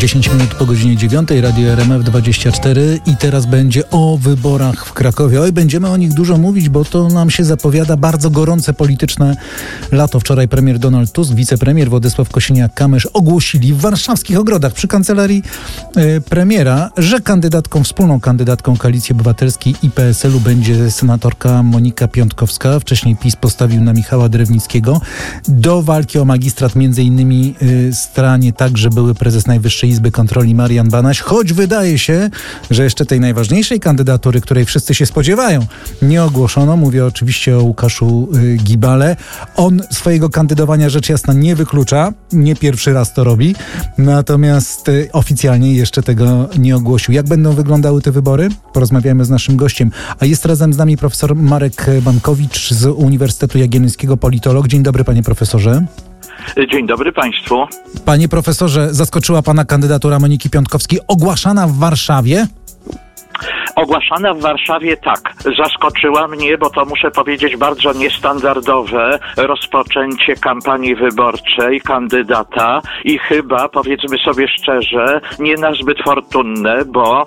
10 minut po godzinie 9, Radio RMF24 i teraz będzie o wyborach w Krakowie. Oj, będziemy o nich dużo mówić, bo to nam się zapowiada bardzo gorące polityczne lato. Wczoraj premier Donald Tusk, wicepremier Władysław Kosiniak-Kamysz ogłosili w warszawskich ogrodach przy kancelarii premiera, że wspólną kandydatką Koalicji Obywatelskiej i PSL-u będzie senatorka Monika Piontkowska. Wcześniej PiS postawił na Michała Drewnickiego. Do walki o magistrat między innymi stanie także były prezes Najwyższej Izby Kontroli Marian Banaś, choć wydaje się, że jeszcze tej najważniejszej kandydatury, której wszyscy się spodziewają, nie ogłoszono. Mówię oczywiście o Łukaszu Gibale. On swojego kandydowania rzecz jasna nie wyklucza. Nie pierwszy raz to robi. Natomiast oficjalnie jeszcze tego nie ogłosił. Jak będą wyglądały te wybory? Porozmawiamy z naszym gościem. A jest razem z nami profesor Marek Bankowicz z Uniwersytetu Jagiellońskiego, politolog. Dzień dobry, panie profesorze. Dzień dobry państwu. Panie profesorze, zaskoczyła pana kandydatura Moniki Piontkowskiej ogłaszana w Warszawie? Ogłaszana w Warszawie tak. Zaskoczyła mnie, bo to muszę powiedzieć bardzo niestandardowe rozpoczęcie kampanii wyborczej kandydata i chyba, powiedzmy sobie szczerze, nie nazbyt fortunne, bo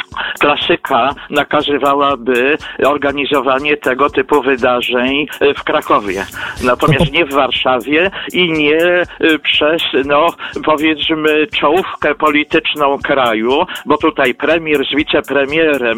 klasyka nakazywałaby organizowanie tego typu wydarzeń w Krakowie. Natomiast nie w Warszawie i nie przez, powiedzmy, czołówkę polityczną kraju, bo tutaj premier z wicepremierem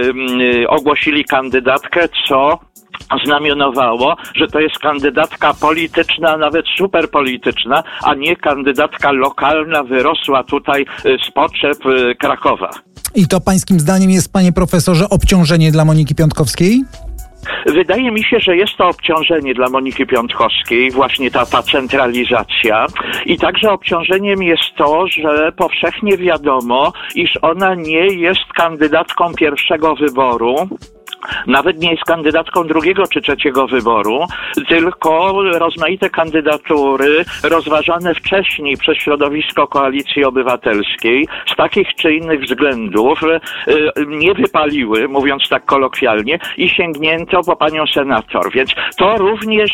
ogłosili kandydatkę, co znamionowało, że to jest kandydatka polityczna, nawet superpolityczna, a nie kandydatka lokalna, wyrosła tutaj z potrzeb Krakowa. I to pańskim zdaniem jest, panie profesorze, obciążenie dla Moniki Piontkowskiej? Wydaje mi się, że jest to obciążenie dla Moniki Piontkowskiej, właśnie ta centralizacja. I także obciążeniem jest to, że powszechnie wiadomo, iż ona nie jest kandydatką pierwszego wyboru. Nawet nie jest kandydatką drugiego czy trzeciego wyboru, tylko rozmaite kandydatury rozważane wcześniej przez środowisko Koalicji Obywatelskiej z takich czy innych względów nie wypaliły, mówiąc tak kolokwialnie, i sięgnięto po panią senator. Więc to również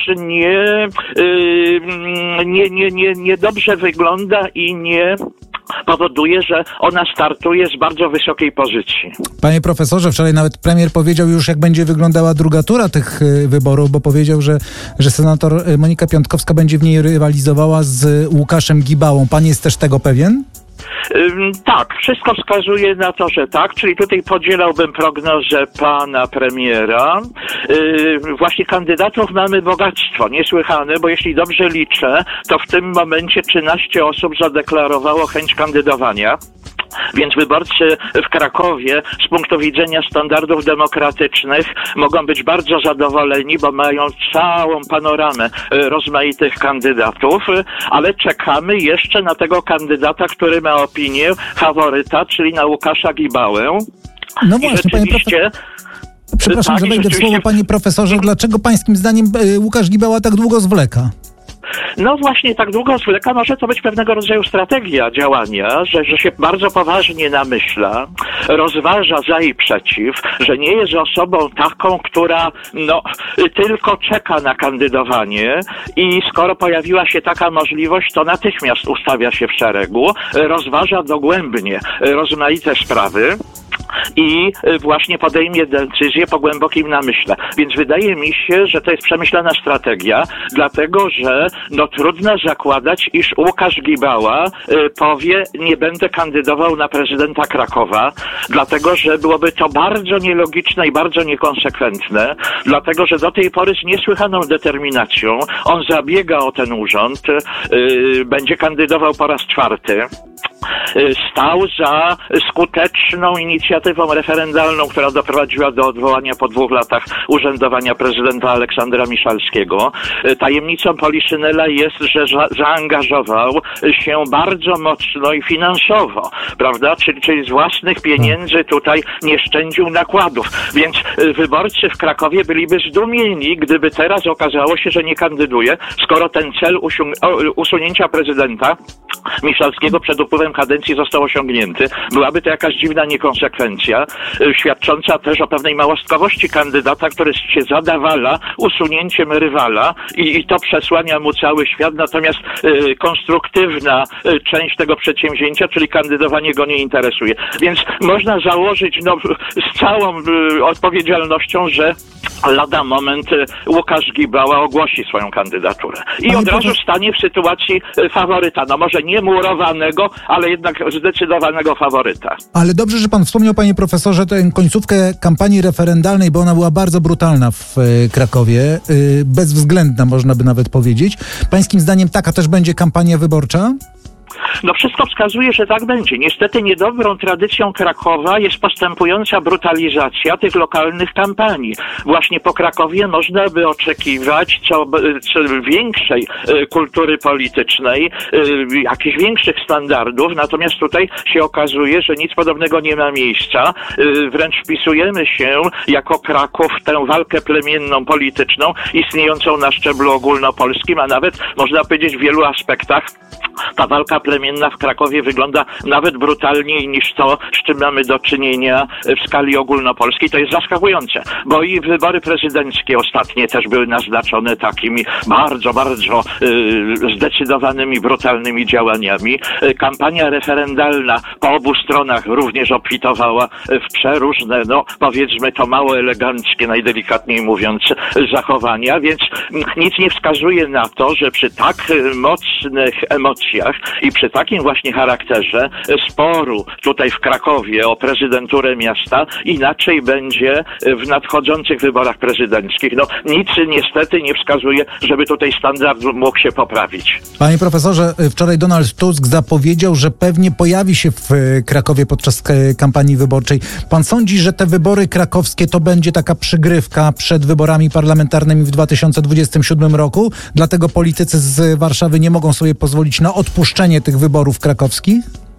nie dobrze wygląda i nie powoduje, że ona startuje z bardzo wysokiej pozycji. Panie profesorze, wczoraj nawet premier powiedział już, jak będzie wyglądała druga tura tych wyborów, bo powiedział, że senator Monika Piontkowska będzie w niej rywalizowała z Łukaszem Gibałą. Pan jest też tego pewien? Tak, wszystko wskazuje na to, że tak, czyli tutaj podzielałbym prognozę pana premiera. Właśnie kandydatów mamy bogactwo, niesłychane, bo jeśli dobrze liczę, to w tym momencie 13 osób zadeklarowało chęć kandydowania. Więc wyborcy w Krakowie z punktu widzenia standardów demokratycznych mogą być bardzo zadowoleni, bo mają całą panoramę rozmaitych kandydatów, ale czekamy jeszcze na tego kandydata, który ma opinię faworyta, czyli na Łukasza Gibałę. No właśnie, panie profesorze. Przepraszam, że wejdę w słowo, panie profesorze. Dlaczego pańskim zdaniem Łukasz Gibała tak długo zwleka? No właśnie, tak długo zwleka, może to być pewnego rodzaju strategia działania, że się bardzo poważnie namyśla, rozważa za i przeciw, że nie jest osobą taką, która tylko czeka na kandydowanie i skoro pojawiła się taka możliwość, to natychmiast ustawia się w szeregu, rozważa dogłębnie rozmaite sprawy i właśnie podejmie decyzję po głębokim namyśle. Więc wydaje mi się, że to jest przemyślana strategia, dlatego że trudno zakładać, iż Łukasz Gibała powie, nie będę kandydował na prezydenta Krakowa, dlatego że byłoby to bardzo nielogiczne i bardzo niekonsekwentne, dlatego że do tej pory z niesłychaną determinacją on zabiega o ten urząd, będzie kandydował po raz 4. Stał za skuteczną inicjatywą referendalną, która doprowadziła do odwołania po 2 latach urzędowania prezydenta Aleksandra Miszalskiego. Tajemnicą Poliszynela jest, że zaangażował się bardzo mocno i finansowo, prawda? Czyli z własnych pieniędzy tutaj nie szczędził nakładów. Więc wyborcy w Krakowie byliby zdumieni, gdyby teraz okazało się, że nie kandyduje, skoro ten cel usunięcia prezydenta Miszalskiego przed upływem kadencji kadencji został osiągnięty. Byłaby to jakaś dziwna niekonsekwencja, świadcząca też o pewnej małostkowości kandydata, który się zadawala usunięciem rywala i to przesłania mu cały świat, natomiast konstruktywna część tego przedsięwzięcia, czyli kandydowanie, go nie interesuje. Więc można założyć z całą odpowiedzialnością, że lada moment Łukasz Gibała ogłosi swoją kandydaturę. I od razu stanie w sytuacji faworyta. No może nie murowanego, ale jednak zdecydowanego faworyta. Ale dobrze, że pan wspomniał, panie profesorze, tę końcówkę kampanii referendalnej, bo ona była bardzo brutalna w Krakowie. Bezwzględna, można by nawet powiedzieć. Pańskim zdaniem taka też będzie kampania wyborcza? No wszystko wskazuje, że tak będzie. Niestety niedobrą tradycją Krakowa jest postępująca brutalizacja tych lokalnych kampanii. Właśnie po Krakowie można by oczekiwać co większej kultury politycznej, jakichś większych standardów, natomiast tutaj się okazuje, że nic podobnego nie ma miejsca. Wręcz wpisujemy się jako Kraków w tę walkę plemienną, polityczną, istniejącą na szczeblu ogólnopolskim, a nawet można powiedzieć w wielu aspektach ta walka plemienna w Krakowie wygląda nawet brutalniej niż to, z czym mamy do czynienia w skali ogólnopolskiej. To jest zaskakujące, bo i wybory prezydenckie ostatnie też były naznaczone takimi bardzo, bardzo zdecydowanymi, brutalnymi działaniami. Kampania referendalna po obu stronach również obfitowała w przeróżne, powiedzmy to mało eleganckie, najdelikatniej mówiąc, zachowania, więc nic nie wskazuje na to, że przy tak mocnych emocjach i przy takim właśnie charakterze sporu tutaj w Krakowie o prezydenturę miasta inaczej będzie w nadchodzących wyborach prezydenckich. Nic niestety nie wskazuje, żeby tutaj standard mógł się poprawić. Panie profesorze, wczoraj Donald Tusk zapowiedział, że pewnie pojawi się w Krakowie podczas kampanii wyborczej. Pan sądzi, że te wybory krakowskie to będzie taka przygrywka przed wyborami parlamentarnymi w 2027 roku? Dlatego politycy z Warszawy nie mogą sobie pozwolić na odpuszczenie tych wyborów krakowskich?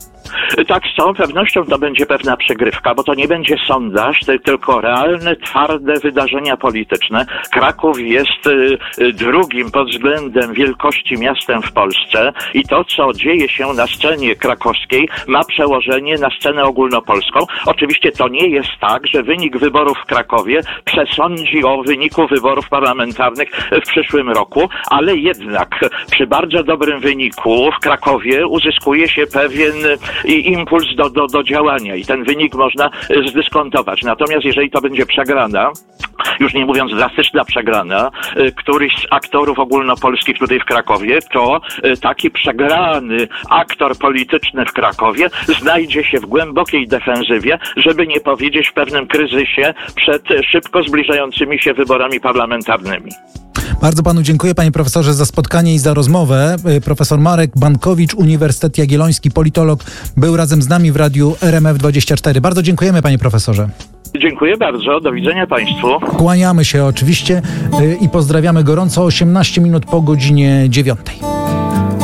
Tak, z całą pewnością to będzie pewna przygrywka, bo to nie będzie sondaż, tylko realne, twarde wydarzenia polityczne. Kraków jest drugim pod względem wielkości miastem w Polsce i to, co dzieje się na scenie krakowskiej, ma przełożenie na scenę ogólnopolską. Oczywiście to nie jest tak, że wynik wyborów w Krakowie przesądzi o wyniku wyborów parlamentarnych w przyszłym roku, ale jednak przy bardzo dobrym wyniku w Krakowie uzyskuje się pewien impuls do działania i ten wynik można zdyskontować. Natomiast jeżeli to będzie przegrana, już nie mówiąc drastyczna przegrana, któryś z aktorów ogólnopolskich tutaj w Krakowie, to taki przegrany aktor polityczny w Krakowie znajdzie się w głębokiej defensywie, żeby nie powiedzieć w pewnym kryzysie przed szybko zbliżającymi się wyborami parlamentarnymi. Bardzo panu dziękuję, panie profesorze, za spotkanie i za rozmowę. Profesor Marek Bankowicz, Uniwersytet Jagielloński, politolog, był razem z nami w radiu RMF24. Bardzo dziękujemy, panie profesorze. Dziękuję bardzo. Do widzenia państwu. Kłaniamy się oczywiście i pozdrawiamy gorąco. 18 minut po godzinie 9.